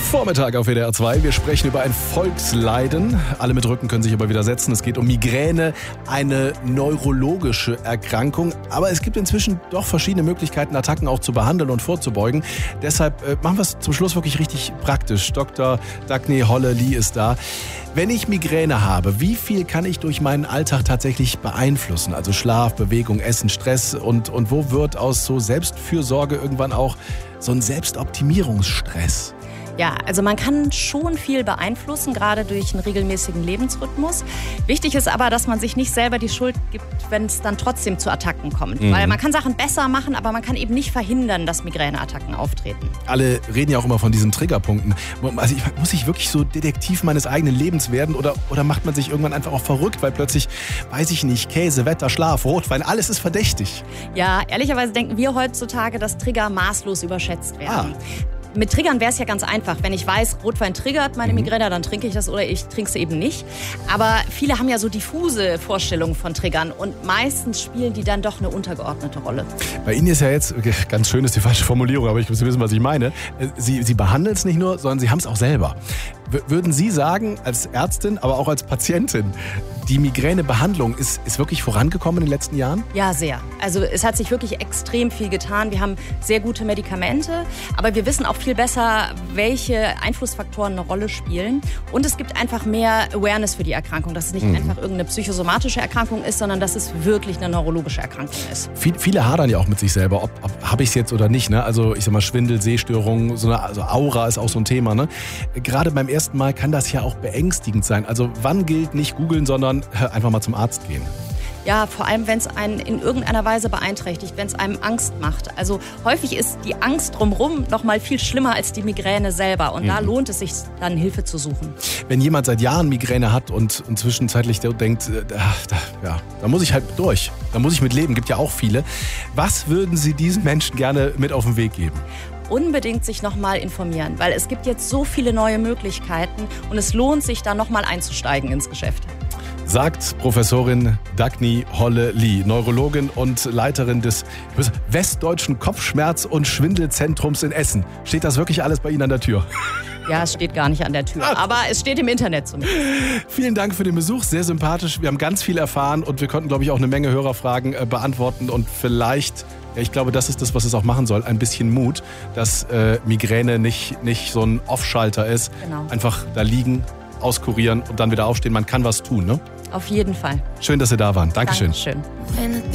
Vormittag auf WDR 2. Wir sprechen über ein Volksleiden. Alle mit Rücken können sich aber widersetzen. Es geht um Migräne, eine neurologische Erkrankung. Aber es gibt inzwischen doch verschiedene Möglichkeiten, Attacken auch zu behandeln und vorzubeugen. Deshalb machen wir es zum Schluss wirklich richtig praktisch. Dr. Dagny Holle-Lee ist da. Wenn ich Migräne habe, wie viel kann ich durch meinen Alltag tatsächlich beeinflussen? Also Schlaf, Bewegung, Essen, Stress und wo wird aus so Selbstfürsorge irgendwann auch so ein Selbstoptimierungsstress? Ja, also man kann schon viel beeinflussen, gerade durch einen regelmäßigen Lebensrhythmus. Wichtig ist aber, dass man sich nicht selber die Schuld gibt, wenn es dann trotzdem zu Attacken kommt. Weil man kann Sachen besser machen, aber man kann eben nicht verhindern, dass Migräneattacken auftreten. Alle reden ja auch immer von diesen Triggerpunkten. Also muss ich wirklich so Detektiv meines eigenen Lebens werden oder macht man sich irgendwann einfach auch verrückt, weil plötzlich, weiß ich nicht, Käse, Wetter, Schlaf, Rotwein, alles ist verdächtig. Ja, ehrlicherweise denken wir heutzutage, dass Trigger maßlos überschätzt werden. Mit Triggern wäre es ja ganz einfach. Wenn ich weiß, Rotwein triggert meine Migräne, dann trinke ich das oder ich trinke es eben nicht. Aber viele haben ja so diffuse Vorstellungen von Triggern und meistens spielen die dann doch eine untergeordnete Rolle. Bei Ihnen ist ja jetzt, ganz schön ist die falsche Formulierung, aber ich muss wissen, was ich meine. Sie behandeln es nicht nur, sondern Sie haben es auch selber. Würden Sie sagen, als Ärztin, aber auch als Patientin, die Migränebehandlung ist wirklich vorangekommen in den letzten Jahren? Ja, sehr. Also es hat sich wirklich extrem viel getan. Wir haben sehr gute Medikamente, aber wir wissen auch viel besser, welche Einflussfaktoren eine Rolle spielen. Und es gibt einfach mehr Awareness für die Erkrankung, dass es nicht einfach irgendeine psychosomatische Erkrankung ist, sondern dass es wirklich eine neurologische Erkrankung ist. Viele hadern ja auch mit sich selber, ob habe ich es jetzt oder nicht. Ne? Also ich sag mal Schwindel, Sehstörungen, also Aura ist auch so ein Thema. Ne? Gerade beim ersten Mal kann das ja auch beängstigend sein. Also wann gilt nicht googeln, sondern einfach mal zum Arzt gehen? Ja, vor allem, wenn es einen in irgendeiner Weise beeinträchtigt, wenn es einem Angst macht. Also häufig ist die Angst drumherum noch mal viel schlimmer als die Migräne selber. Und da lohnt es sich dann, Hilfe zu suchen. Wenn jemand seit Jahren Migräne hat und zwischenzeitlich denkt, da muss ich halt durch, da muss ich mit leben, gibt ja auch viele. Was würden Sie diesen Menschen gerne mit auf den Weg geben? Unbedingt sich nochmal informieren, weil es gibt jetzt so viele neue Möglichkeiten und es lohnt sich, da nochmal einzusteigen ins Geschäft. Sagt Professorin Dagny Holle-Lee, Neurologin und Leiterin des Westdeutschen Kopfschmerz- und Schwindelzentrums in Essen. Steht das wirklich alles bei Ihnen an der Tür? Ja, es steht gar nicht an der Tür, aber es steht im Internet zumindest. Vielen Dank für den Besuch, sehr sympathisch. Wir haben ganz viel erfahren und wir konnten, glaube ich, auch eine Menge Hörerfragen beantworten und vielleicht, ich glaube, das ist das, was es auch machen soll, ein bisschen Mut, dass Migräne nicht so ein Off-Schalter ist. Genau. Einfach da liegen, auskurieren und dann wieder aufstehen. Man kann was tun, ne? Auf jeden Fall. Schön, dass Sie da waren. Dankeschön. Dankeschön.